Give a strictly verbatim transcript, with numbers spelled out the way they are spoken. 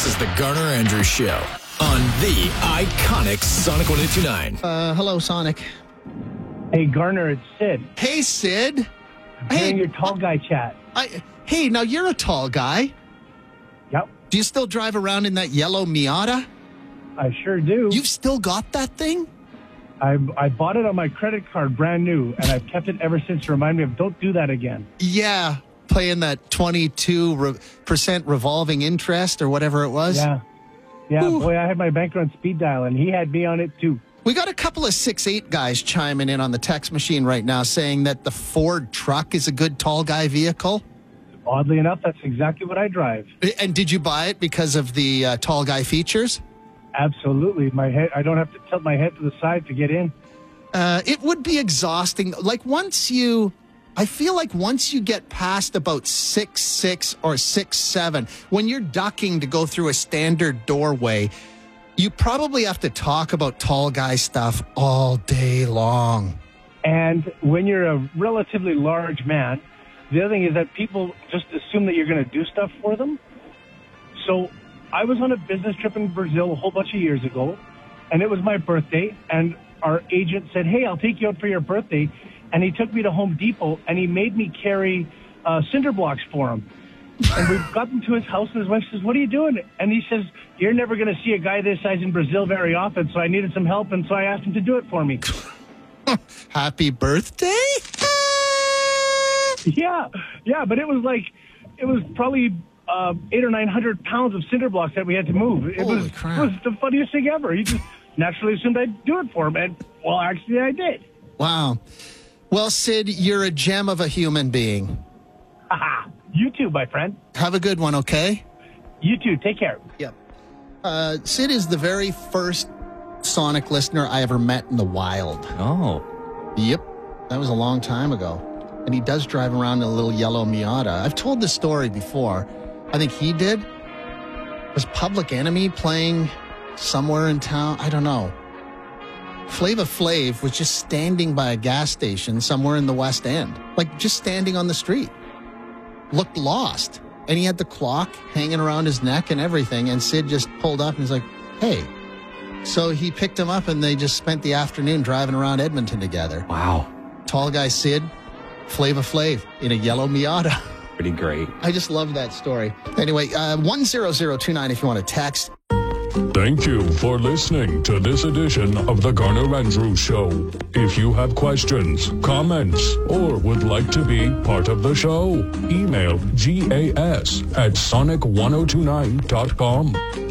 This is the Garner Andrews Show on the iconic Sonic one oh two nine. Uh, hello, Sonic. Hey, Garner, it's Sid. Hey, Sid. I'm Hey, hearing your tall guy chat. I, hey, now you're a tall guy. Yep, Do you still drive around in that yellow Miata? I sure do. You've still got that thing? I I bought it on my credit card, brand new, and I've kept it ever since to remind me of don't do that again. Yeah, playing that twenty-two percent revolving interest or whatever it was. Yeah. Yeah, Ooh. boy, I had my banker on speed dial, and he had me on it, too. We got a couple of six eight guys chiming in on the text machine right now saying that the Ford truck is a good tall guy vehicle. Oddly enough, that's exactly what I drive. And did you buy it because of the uh, tall guy features? Absolutely. My head. I don't have to tilt my head to the side to get in. Uh, it would be exhausting. Like once you, I feel like once you get past about six six or six seven, when you're ducking to go through a standard doorway, you probably have to talk about tall guy stuff all day long. And when you're a relatively large man, the other thing is that people just assume that you're going to do stuff for them. So I was on a business trip in Brazil a whole bunch of years ago, and it was my birthday, and our agent said, hey, I'll take you out for your birthday. And he took me to Home Depot, and he made me carry uh, cinder blocks for him. And we got them to his house, and his wife says, what are you doing? And he says, you're never going to see a guy this size in Brazil very often, so I needed some help, and so I asked him to do it for me. Happy birthday? Yeah, yeah, but it was like, it was probably uh, eight or nine hundred pounds of cinder blocks that we had to move. It Holy was, crap. it was the funniest thing ever. He just naturally assumed I'd do it for him, and, well, actually I did. Wow. Well, Sid, you're a gem of a human being. Haha. You too, my friend. Have a good one, okay? You too. Take care. Yep. Uh, Sid is the very first Sonic listener I ever met in the wild. Oh. Yep. That was a long time ago. And he does drive around in a little yellow Miata. I've told this story before. I think he did. Was Public Enemy playing somewhere in town? I don't know. Flava Flav was just standing by a gas station somewhere in the West End. Like, just standing on the street. Looked lost. And he had the clock hanging around his neck and everything. And Sid just pulled up and he's like, hey. So he picked him up and they just spent the afternoon driving around Edmonton together. Wow. Tall guy Sid, Flava Flav in a yellow Miata. Pretty great. I just love that story. Anyway, uh, one zero zero two nine if you want to text. Thank you for listening to this edition of the Garner Andrews Show. If you have questions, comments, or would like to be part of the show, email gas at sonic ten twenty-nine dot com.